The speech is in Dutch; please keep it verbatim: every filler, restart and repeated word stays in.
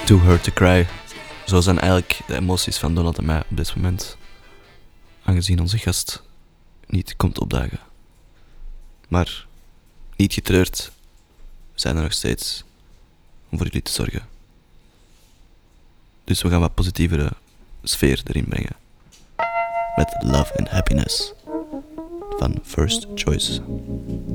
Too Hurt to Cry. Zo zijn eigenlijk de emoties van Donald en mij op dit moment. Aangezien onze gast niet komt opdagen. Maar niet getreurd, we zijn er nog steeds om voor jullie te zorgen. Dus we gaan wat positievere sfeer erin brengen. Met Love and Happiness van First Choice.